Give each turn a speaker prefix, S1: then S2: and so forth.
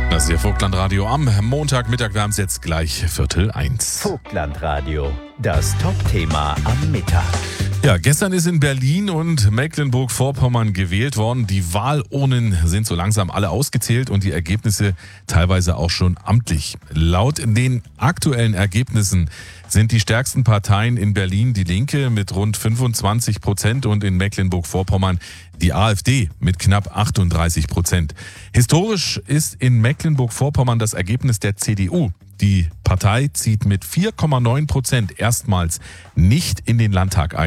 S1: Das ist Ihr Vogtlandradio am Montagmittag. Wir haben es jetzt gleich 12:45.
S2: Vogtlandradio, das Top-Thema am Mittag.
S1: Ja, gestern ist in Berlin und Mecklenburg-Vorpommern gewählt worden. Die Wahlurnen sind so langsam alle ausgezählt und die Ergebnisse teilweise auch schon amtlich. Laut den aktuellen Ergebnissen sind die stärksten Parteien in Berlin die Linke mit rund 25% und in Mecklenburg-Vorpommern die AfD mit knapp 38%. Historisch ist in Mecklenburg-Vorpommern das Ergebnis der CDU. Die Partei zieht mit 4,9% erstmals nicht in den Landtag ein.